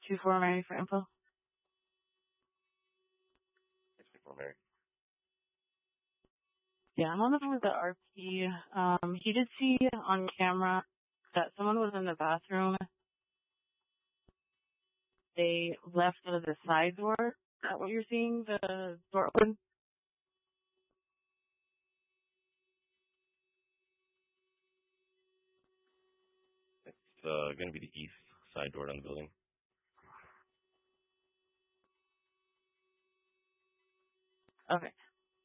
2-4 Mary for info. It's 2-4 Mary. Yeah, I'm on the phone with the RP. He did see on camera that someone was in the bathroom. They left out of the side door. Is that what you're seeing? The door open? It's going to be the east side door on the building. Okay.